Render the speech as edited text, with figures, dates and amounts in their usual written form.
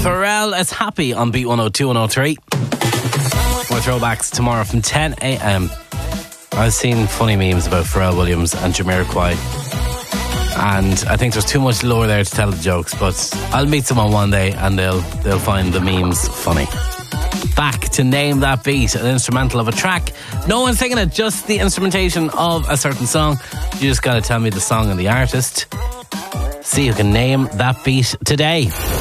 Pharrell is Happy on Beat 102 and 103. More throwbacks tomorrow from 10 a.m. I've seen funny memes about Pharrell Williams and Jamiroquai, and I think there's too much lore there to tell the jokes, but I'll meet someone one day and they'll find the memes funny. Back to Name That Beat, an instrumental of a track. No one's singing it, just the instrumentation of a certain song. You just gotta tell me the song and the artist. See who can name that beat today.